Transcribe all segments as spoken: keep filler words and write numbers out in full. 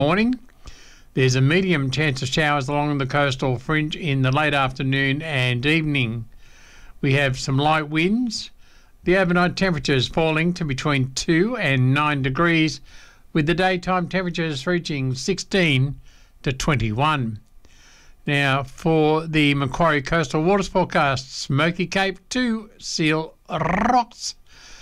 morning. There's a medium chance of showers along the coastal fringe in the late afternoon and evening. We have some light winds. The overnight temperature is falling to between two and nine degrees, with the daytime temperatures reaching sixteen to twenty-one. Now, for the Macquarie Coastal Waters forecast, Smoky Cape to Seal Rocks.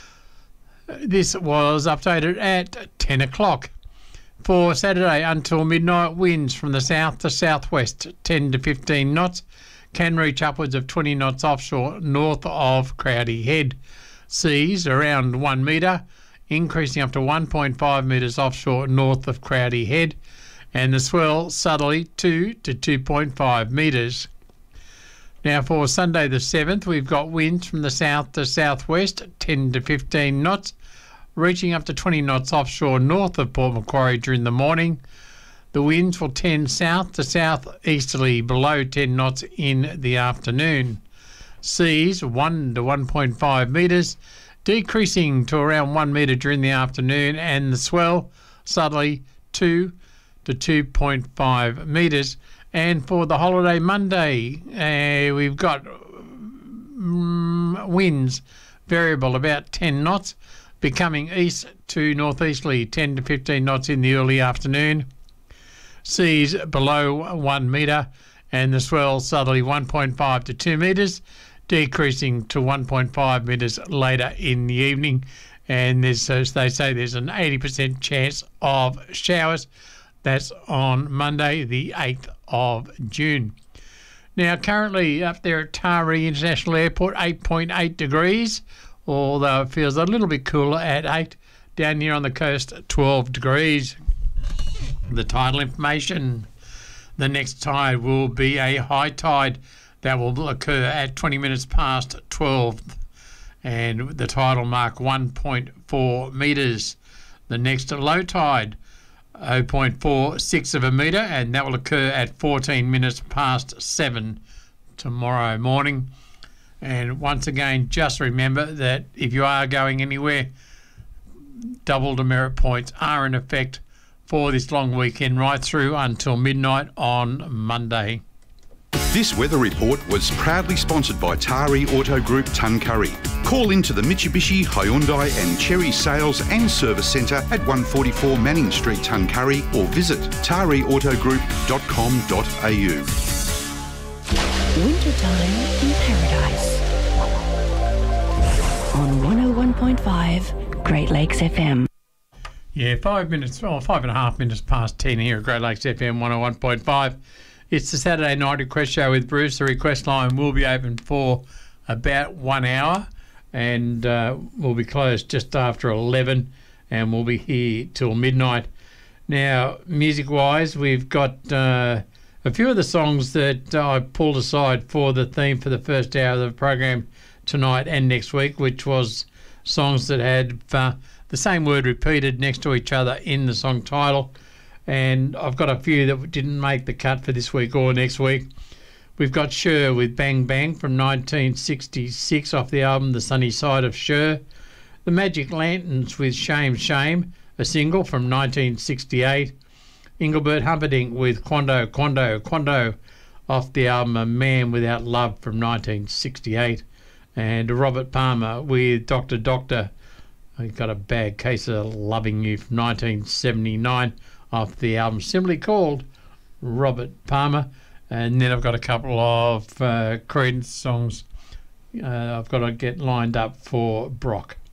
This was updated at ten o'clock. For Saturday until midnight, winds from the south to southwest, ten to fifteen knots, can reach upwards of twenty knots offshore north of Crowdy Head. Seas around one metre, increasing up to one point five metres offshore north of Crowdy Head, and the swell southerly two to two point five metres. Now for Sunday the seventh, we've got winds from the south to southwest, ten to fifteen knots, reaching up to twenty knots offshore north of Port Macquarie during the morning. The winds will tend south to southeasterly below ten knots in the afternoon. Seas one to one point five metres, decreasing to around one metre during the afternoon, and the swell southerly two to two point five metres. And for the holiday Monday, uh, we've got um, winds variable about ten knots, becoming east to northeasterly ten to fifteen knots in the early afternoon. Seas below one metre, and the swell southerly one point five to two metres, decreasing to one point five metres later in the evening. And there's, as they say, there's an eighty percent chance of showers. That's on Monday, the eighth of June. Now, currently up there at Taree International Airport, eight point eight degrees, although it feels a little bit cooler at eight. Down here on the coast, twelve degrees. The tidal information. The next tide will be a high tide that will occur at twenty minutes past twelve, and the tide will mark one point four metres. The next low tide, zero point four six of a metre, and that will occur at fourteen minutes past seven tomorrow morning. And once again, just remember that if you are going anywhere, double demerit points are in effect for this long weekend right through until midnight on Monday. This weather report was proudly sponsored by Taree Auto Group Tuncurry. Call into the Mitsubishi, Hyundai and Chery Sales and Service Centre at one forty-four Manning Street, Tuncurry, or visit taree auto group dot com dot a u. Wintertime in Paradise on one oh one point five Great Lakes F M. Yeah, five minutes, or five and a half minutes past ten here at Great Lakes F M one oh one point five. It's the Saturday night request show with Bruce. The request line will be open for about one hour, and uh, we'll be closed just after eleven, and we'll be here till midnight. Now, music-wise, we've got uh, a few of the songs that I pulled aside for the theme for the first hour of the program tonight and next week, which was songs that had uh, the same word repeated next to each other in the song title. And I've got a few that didn't make the cut for this week or next week. We've got Cher with Bang Bang from nineteen sixty-six off the album The Sunny Side of Cher. The Magic Lanterns with Shame Shame, a single from nineteen sixty-eight. Engelbert Humperdinck with Quando, Quando, Quando off the album A Man Without Love from nineteen sixty-eight. And Robert Palmer with Doctor Doctor, I've got a bad case of loving you from nineteen seventy-nine off the album simply called Robert Palmer. And then I've got a couple of uh, Creedence songs uh, I've got to get lined up for Brock.